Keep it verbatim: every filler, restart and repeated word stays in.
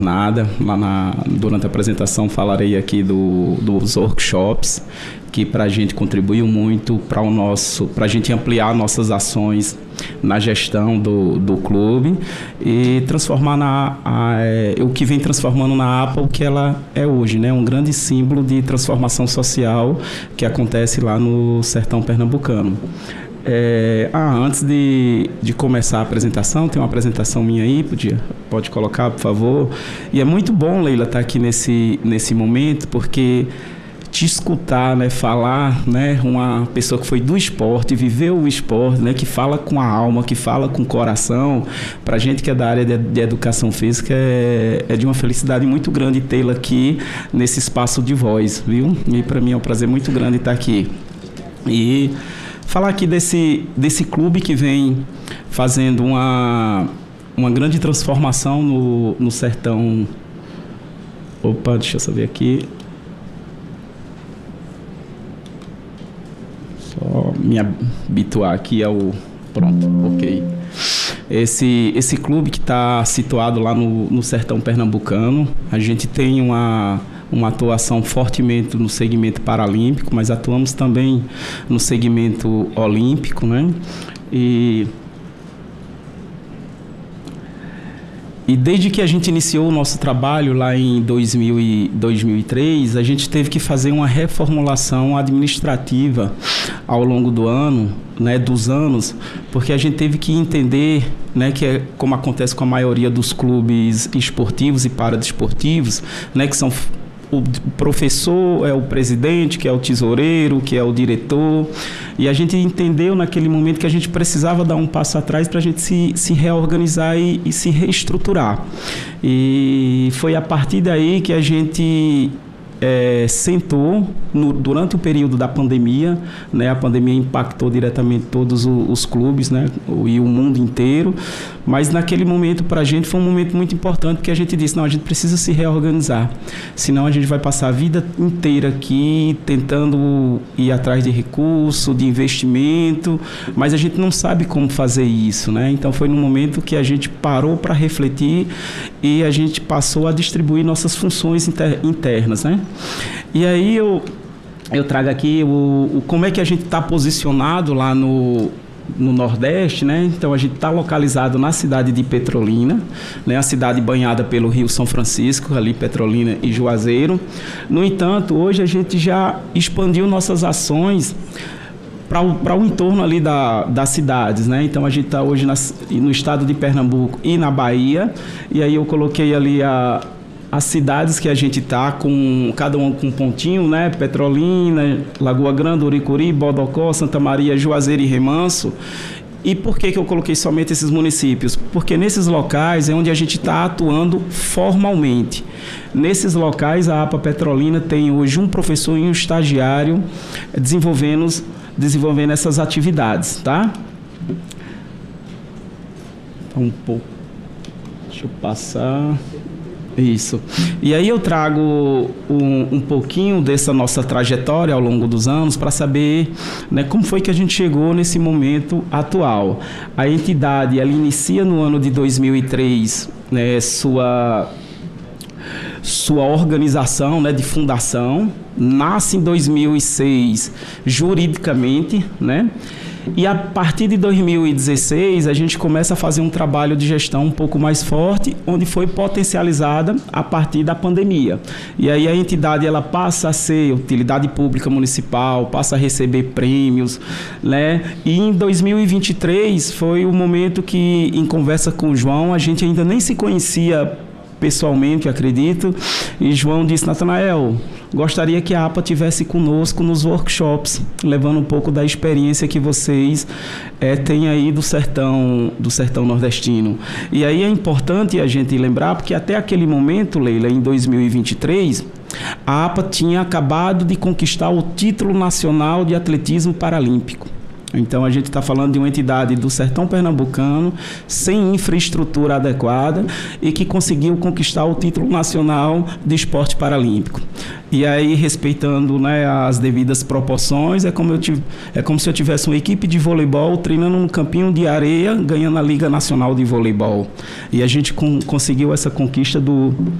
Nada, lá na, durante a apresentação falarei aqui do, dos workshops, que para a gente contribuiu muito para o nosso, para a gente ampliar nossas ações na gestão do, do clube e transformar na, a, é, o que vem transformando na APA o que ela é hoje, né? Um grande símbolo de transformação social que acontece lá no sertão pernambucano. É, ah, antes de, de começar a apresentação, tem uma apresentação minha aí, podia, pode colocar, por favor. E é muito bom, Leila, estar aqui nesse, nesse momento, porque te escutar, né, falar, né, uma pessoa que foi do esporte, viveu o esporte, né, que fala com a alma, que fala com o coração, para a gente que é da área de, de educação física, é, é de uma felicidade muito grande tê-la aqui nesse espaço de voz, viu? E para mim é um prazer muito grande estar aqui. E falar aqui desse, desse clube que vem fazendo uma, uma grande transformação no, no sertão. Opa, deixa eu saber aqui. Só me habituar aqui ao... Pronto, ok. Esse, esse clube que está situado lá no, no sertão pernambucano, a gente tem uma... uma atuação fortemente no segmento paralímpico, mas atuamos também no segmento olímpico, né? E, e desde que a gente iniciou o nosso trabalho lá em dois mil e três, a gente teve que fazer uma reformulação administrativa ao longo do ano, né, dos anos, porque a gente teve que entender, né, que é como acontece com a maioria dos clubes esportivos e paradesportivos, né, que são o professor é o presidente, que é o tesoureiro, que é o diretor, e a gente entendeu naquele momento que a gente precisava dar um passo atrás para a gente se, se reorganizar e, e se reestruturar. E foi a partir daí que a gente é, sentou no, durante o período da pandemia, né? A pandemia impactou diretamente todos os, os clubes, né? E o mundo inteiro, mas naquele momento para a gente foi um momento muito importante, porque a gente disse, não, a gente precisa se reorganizar, senão a gente vai passar a vida inteira aqui tentando ir atrás de recurso, de investimento, mas a gente não sabe como fazer isso, né? Então foi num momento que a gente parou para refletir e a gente passou a distribuir nossas funções inter, internas, né? E aí eu, eu trago aqui o, o, como é que a gente está posicionado lá no, no Nordeste, né? Então a gente está localizado na cidade de Petrolina, né? A cidade banhada pelo Rio São Francisco, ali Petrolina e Juazeiro. No entanto, hoje a gente já expandiu nossas ações para o, para o entorno ali da, das cidades, né? Então a gente está hoje nas, no estado de Pernambuco e na Bahia, e aí eu coloquei ali a as cidades que a gente está, com cada um com um pontinho, né? Petrolina, Lagoa Grande, Uricuri, Bodocó, Santa Maria, Juazeiro e Remanso. E por que que eu coloquei somente esses municípios? Porque nesses locais é onde a gente está atuando formalmente. Nesses locais, a APA Petrolina tem hoje um professor e um estagiário desenvolvendo, desenvolvendo essas atividades, tá? Então, um pouco... Deixa eu passar... Isso. E aí eu trago um, um pouquinho dessa nossa trajetória ao longo dos anos para saber, né, como foi que a gente chegou nesse momento atual. A entidade, ela inicia no ano de dois mil e três, né, sua, sua organização, né, de fundação, nasce em dois mil e seis juridicamente, né? E a partir de dois mil e dezesseis, a gente começa a fazer um trabalho de gestão um pouco mais forte, onde foi potencializada a partir da pandemia. E aí a entidade ela passa a ser utilidade pública municipal, passa a receber prêmios, né? E em dois mil e vinte e três foi o momento que, em conversa com o João, a gente ainda nem se conhecia pessoalmente, acredito, e João disse, Natanael, gostaria que a APA tivesse conosco nos workshops, levando um pouco da experiência que vocês é, têm aí do sertão, do sertão nordestino. E aí é importante a gente lembrar, porque até aquele momento, Leila, em dois mil e vinte e três, a APA tinha acabado de conquistar o título nacional de atletismo paralímpico. Então, a gente está falando de uma entidade do sertão pernambucano, sem infraestrutura adequada e que conseguiu conquistar o título nacional de esporte paralímpico. E aí, respeitando, né, as devidas proporções, é como, eu tive, é como se eu tivesse uma equipe de voleibol treinando num campinho de areia, ganhando a Liga Nacional de Voleibol. E a gente com, conseguiu essa conquista do